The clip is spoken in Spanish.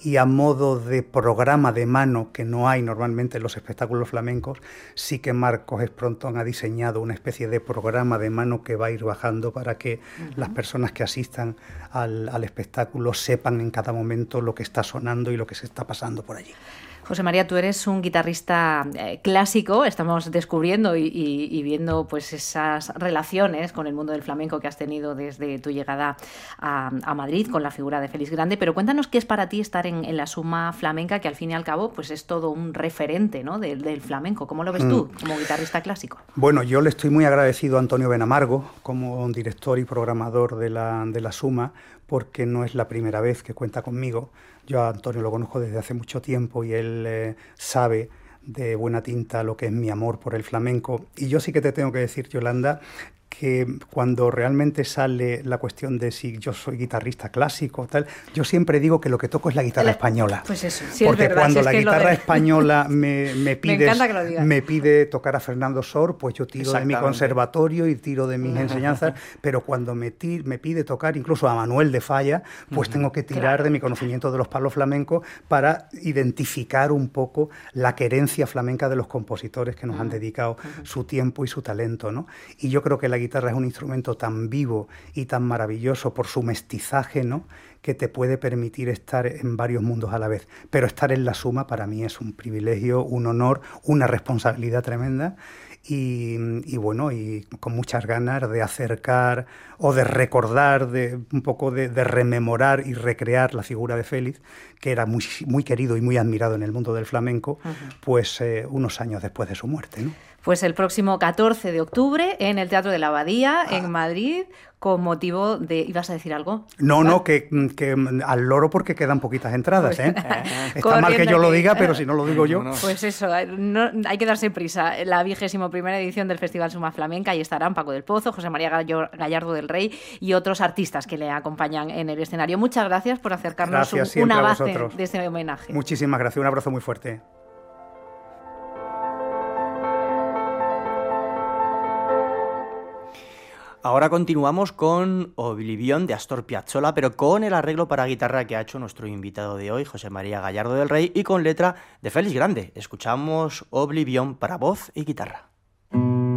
y a modo de programa de mano que no hay normalmente en los espectáculos flamencos, sí que Marcos Esprontón ha diseñado una especie de programa de mano que va a ir bajando para que las personas que asistan al espectáculo sepan en cada momento lo que está sonando y lo que se está pasando por allí. José María, tú eres un guitarrista clásico, estamos descubriendo y viendo pues esas relaciones con el mundo del flamenco que has tenido desde tu llegada a Madrid con la figura de Félix Grande, pero cuéntanos qué es para ti estar en la Suma Flamenca, que al fin y al cabo pues es todo un referente, ¿no?, del flamenco. ¿Cómo lo ves tú como guitarrista clásico? Bueno, yo le estoy muy agradecido a Antonio Benamargo como director y programador de la Suma, porque no es la primera vez que cuenta conmigo. Yo a Antonio lo conozco desde hace mucho tiempo y él sabe de buena tinta lo que es mi amor por el flamenco. Y yo sí que te tengo que decir, Yolanda, que cuando realmente sale la cuestión de si yo soy guitarrista clásico tal, yo siempre digo que lo que toco es la guitarra española. Pues eso, sí, porque es verdad, cuando si es la que guitarra española me pide tocar a Fernando Sor, pues yo tiro de mi conservatorio y tiro de mis enseñanzas, pero cuando me pide tocar incluso a Manuel de Falla, pues tengo que tirar de mi conocimiento de los palos flamencos para identificar un poco la querencia flamenca de los compositores que nos han dedicado su tiempo y su talento, ¿no? Y yo creo que la guitarra es un instrumento tan vivo y tan maravilloso por su mestizaje, ¿no?, que te puede permitir estar en varios mundos a la vez. Pero estar en la Suma para mí es un privilegio, un honor, una responsabilidad tremenda y bueno, y con muchas ganas de acercar o de recordar, un poco de rememorar y recrear la figura de Félix, que era muy, muy querido y muy admirado en el mundo del flamenco, pues unos años después de su muerte, ¿no? Pues el próximo 14 de octubre en el Teatro de la Abadía, en Madrid, con motivo de... ¿Ibas a decir algo? No, que al loro porque quedan poquitas entradas, ¿eh? Está mal que yo lo diga, pero si no lo digo yo... Pues eso, hay que darse prisa. La 21ª edición del Festival Suma Flamenca, ahí estarán Paco del Pozo, José María Gallardo del Rey y otros artistas que le acompañan en el escenario. Muchas gracias por acercarnos una base de este homenaje. Muchísimas gracias, un abrazo muy fuerte. Ahora continuamos con Oblivion de Astor Piazzolla, pero con el arreglo para guitarra que ha hecho nuestro invitado de hoy, José María Gallardo del Rey, y con letra de Félix Grande. Escuchamos Oblivion para voz y guitarra.